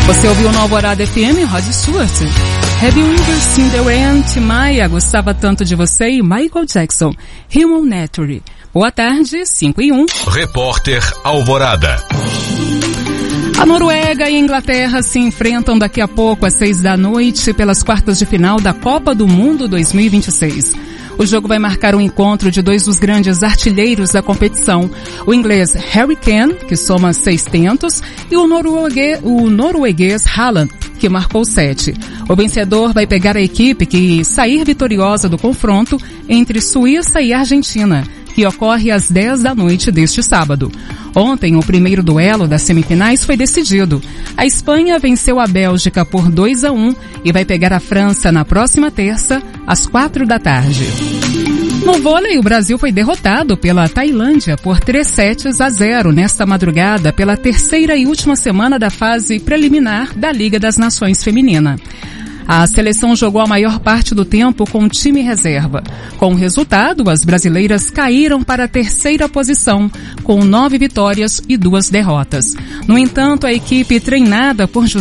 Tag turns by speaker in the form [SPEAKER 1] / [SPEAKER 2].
[SPEAKER 1] Você ouviu no Alvorada FM, Rod Stewart. Have You Ever Seen the Rain? Tim Maia, Gostava Tanto de Você e Michael Jackson. Human Nature. Boa tarde, 5:01.
[SPEAKER 2] Repórter Alvorada.
[SPEAKER 1] A Noruega e a Inglaterra se enfrentam daqui a pouco às 18h pelas quartas de final da Copa do Mundo 2026. O jogo vai marcar um encontro de dois dos grandes artilheiros da competição, o inglês Harry Kane, que soma 600, e o norueguês Haaland, que marcou 7. O vencedor vai pegar a equipe que sair vitoriosa do confronto entre Suíça e Argentina, que ocorre às 10 da noite deste sábado. Ontem, o primeiro duelo das semifinais foi decidido. A Espanha venceu a Bélgica por 2-1 e vai pegar a França na próxima terça, às 4 da tarde. No vôlei, o Brasil foi derrotado pela Tailândia por 3-0 nesta madrugada pela terceira e última semana da fase preliminar da Liga das Nações Feminina. A seleção jogou a maior parte do tempo com time reserva. Com o resultado, as brasileiras caíram para a terceira posição, com 9 vitórias e 2 derrotas. No entanto, a equipe treinada por